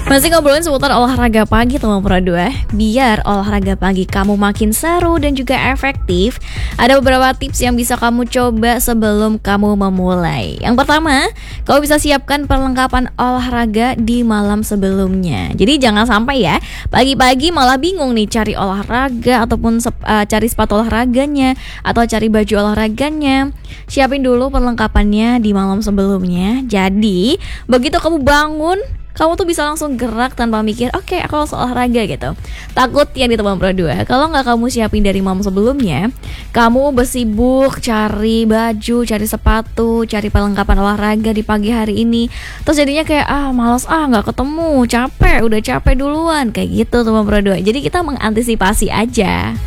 Masih ngobrolin seputar olahraga pagi teman Pro 2. Biar olahraga pagi kamu makin seru dan juga efektif, ada beberapa tips yang bisa kamu coba sebelum kamu memulai. Yang pertama, kamu bisa siapkan perlengkapan olahraga di malam sebelumnya. Jadi jangan sampai ya, pagi-pagi malah bingung nih cari olahraga ataupun cari sepatu olahraganya atau cari baju olahraganya. Siapin dulu perlengkapannya di malam sebelumnya. Jadi, begitu kamu bangun, kamu tuh bisa langsung gerak tanpa mikir, oke, aku langsung olahraga gitu. Takut ya di teman Pro 2, kalau nggak kamu siapin dari malam sebelumnya, kamu bersibuk cari baju, cari sepatu, cari perlengkapan olahraga di pagi hari ini. Terus jadinya kayak, malas nggak ketemu, udah capek duluan. Kayak gitu teman Pro 2. Jadi kita mengantisipasi aja.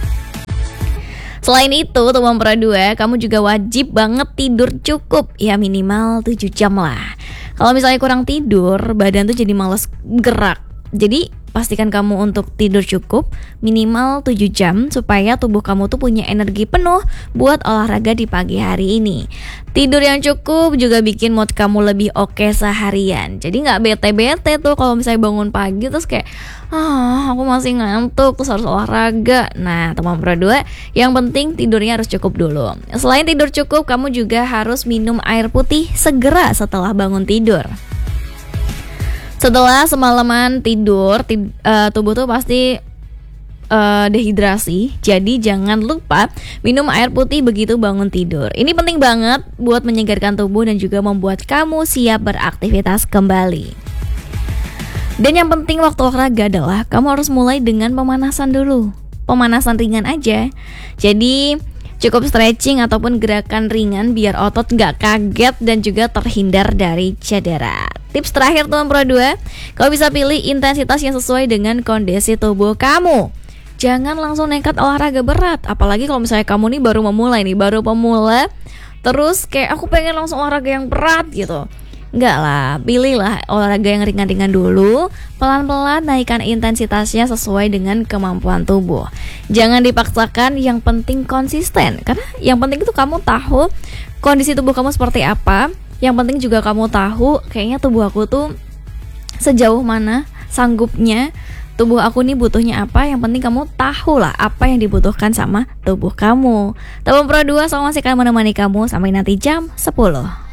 Selain itu teman Pro 2, kamu juga wajib banget tidur cukup, ya minimal 7 jam lah. Kalau misalnya kurang tidur, badan tuh jadi malas gerak. Jadi pastikan kamu untuk tidur cukup minimal 7 jam supaya tubuh kamu tuh punya energi penuh buat olahraga di pagi hari ini. Tidur yang cukup juga bikin mood kamu lebih oke seharian. Jadi gak bete-bete tuh kalau misalnya bangun pagi terus kayak aku masih ngantuk terus harus olahraga. Nah teman Pro 2, yang penting tidurnya harus cukup dulu. Selain tidur cukup, kamu juga harus minum air putih segera setelah bangun tidur. Setelah semalaman tidur, tubuh tuh pasti dehidrasi. Jadi jangan lupa minum air putih begitu bangun tidur. Ini penting banget buat menyegarkan tubuh dan juga membuat kamu siap beraktivitas kembali. Dan yang penting waktu olahraga adalah kamu harus mulai dengan pemanasan dulu. Pemanasan ringan aja. Jadi cukup stretching ataupun gerakan ringan biar otot gak kaget dan juga terhindar dari cedera. Tips terakhir teman Pro 2, kamu bisa pilih intensitas yang sesuai dengan kondisi tubuh kamu. Jangan langsung nekat olahraga berat. Apalagi kalau misalnya kamu nih baru pemula, terus kayak aku pengen langsung olahraga yang berat gitu. Enggak lah, pilihlah olahraga yang ringan-ringan dulu. Pelan-pelan naikkan intensitasnya sesuai dengan kemampuan tubuh. Jangan dipaksakan, yang penting konsisten. Karena yang penting itu kamu tahu kondisi tubuh kamu seperti apa. Yang penting juga kamu tahu kayaknya tubuh aku tuh sejauh mana sanggupnya, tubuh aku nih butuhnya apa. Yang penting kamu tahu lah apa yang dibutuhkan sama tubuh kamu. Teman Pro 2, saya masih akan menemani kamu sampai nanti jam 10.